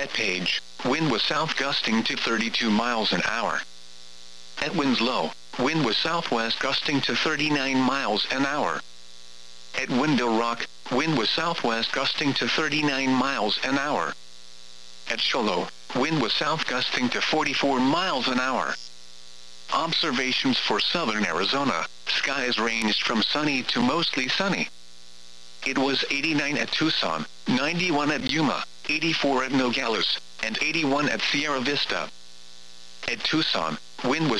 At Page, wind was south gusting to 32 miles an hour. At Winslow, wind was southwest gusting to 39 miles an hour. At Window Rock, wind was southwest gusting to 39 miles an hour. At Shoalo, wind was south gusting to 44 miles an hour. Observations for southern Arizona: skies ranged from sunny to mostly sunny. It was 89 at Tucson, 91 at Yuma, 84 at Nogales, and 81 at Sierra Vista. At Tucson, wind was